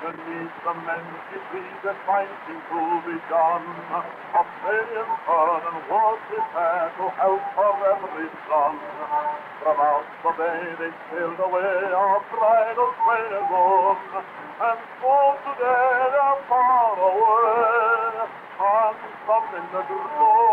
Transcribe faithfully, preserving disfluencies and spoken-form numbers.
beneath the many trees that fighting to be done. A million fern and was prepared to help for every son. From out the bay they sailed away, our bridal train is on, and so today they're far away, and some in the